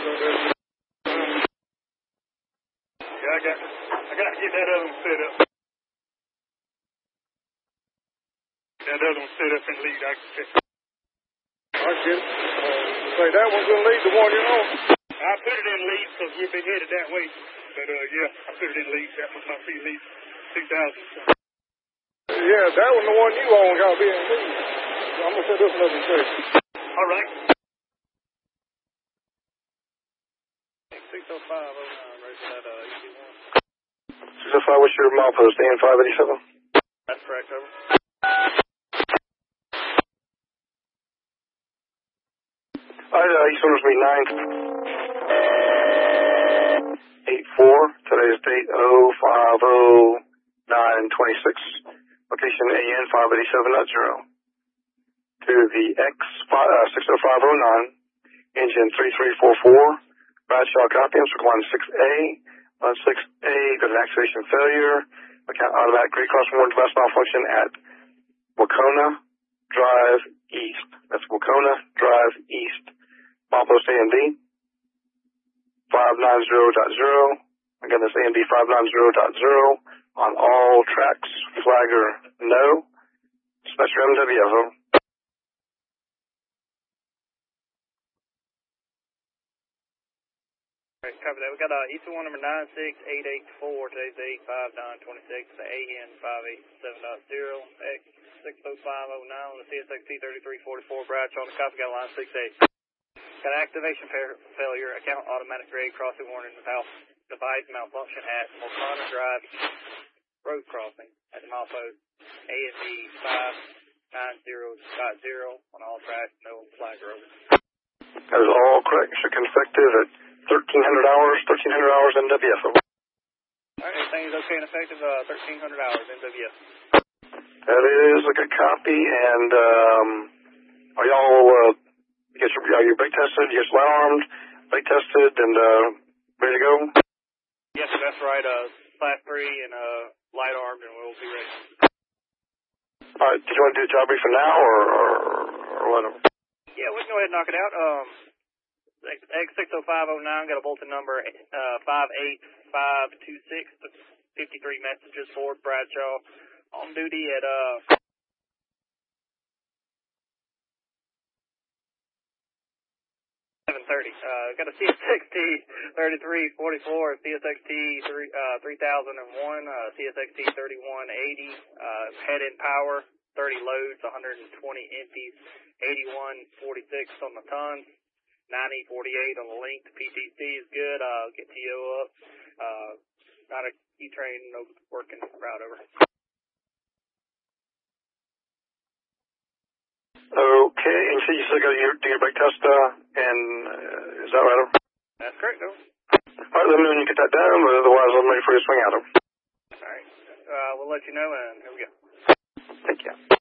I got to get that other one set up. That other one set up in lead. I can check. I get it. Say that one's in lead, the one you're on. I put it in lead because we've been headed that way. But, yeah, I put it in lead. That was my free lead. 2000. Yeah, that one, the one you own, got to be in lead. So I'm going to set this one up and check. All right. 60509, right to that EC1. 605, what's your milepost? AN587? That's correct, over. All right, East Owners Meet 984. Today's date 050-926. Location AN587.0. To the X60509. Engine 3344. Bradshaw copy. Instrument line 6A. On 6A, got an activation failure. Automatic gray cross warning device malfunction at Wacona Drive East. That's Wacona Drive East. Milepost AMD 590.0. Again, that's AMD 590.0 on all tracks. Flagger no. Dispatch your MWF. Over. Copy that. We got EC1 number 96884. Today's date 5/9/26. The AN587.0. X60509 on the CSXT 3344. Bradshaw on the copy. Got line 68. Got activation failure. Account automatic grade crossing warning without device malfunction at O'Connor Drive road crossing at the milepost AMD 590.0 on all tracks. No flagger over. That is all correct. Should effective at 1300 hours MWF. All right, everything is okay and effective. 1300 hours MWF. That is a good copy. And are y'all are you brake tested? You guys light armed, brake tested, and ready to go? Yes, sir, that's right. Class 3 and light armed, and we'll be ready. All right. Did you want to do the job brief for now, or whatever? Yeah, we can go ahead and knock it out. X60509 got a bulletin number 58526. 53 messages for Bradshaw on duty at 7:30. Got a CSXT 3344, CSXT 3001, CSXT 3180. Head in power, 30 loads, 120 empties, 8146 on the tons. 9048 on the length. PTC is good. I'll get TO up. Not a E-train, no working route over. Okay, and so you still got to do your brake test, and is that right? That's correct, over. All right, let me know when you get that done, but otherwise I'm ready for you to swing out. All right, we'll let you know, and here we go. Thank you.